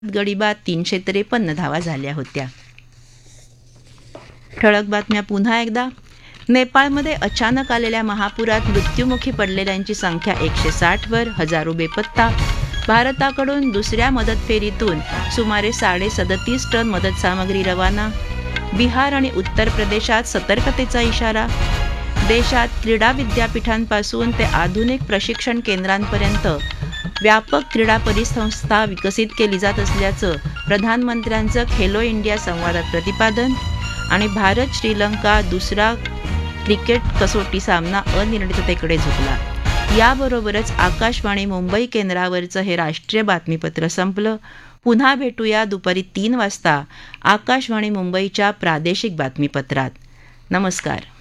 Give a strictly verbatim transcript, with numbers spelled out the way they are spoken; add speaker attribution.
Speaker 1: गडीबाद तीनशे त्रेपन्न धावा झाल्या होत्या. ठळक बातम्या पुन्हा एकदा. नेपाळमध्ये अचानक आलेल्या महापुरात मृत्युमुखी पडलेल्यांची संख्या एकशे साठवर, हजारो बेपत्ता. भारताकडून दुसऱ्या मदत फेरीतून सुमारे साडे सदतीस टन मदत सामग्री रवाना. बिहार आणि उत्तर प्रदेशात सतर्कतेचा इशारा. देशात क्रीडा विद्यापीठांपासून ते आधुनिक प्रशिक्षण केंद्रांपर्यंत व्यापक क्रीडा परिसंस्था विकसित केली जात असल्याचं प्रधानमंत्र्यांचं खेलो इंडिया संवादात प्रतिपादन. आणि भारत श्रीलंका दुसरा क्रिकेट कसोटी सामना अनिर्णिततेकडे झुकला. याबरोबरच आकाशवाणी मुंबई केंद्रावरचं हे राष्ट्रीय बातमीपत्र संपलं. पुन्हा भेटूया दुपारी तीन वाजता आकाशवाणी मुंबईच्या प्रादेशिक बातमीपत्रात. नमस्कार.